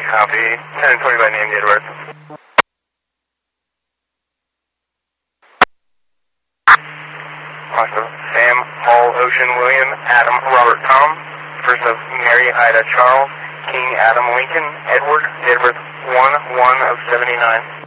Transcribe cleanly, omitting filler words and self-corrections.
Copy. 10 and 20 by name, date of birth. Awesome. Sam, Paul, Ocean, William, Adam, Robert, Tom. First of Mary, Ida, Charles, King, Adam, Lincoln, Edward, date of birth 1/1 of 79.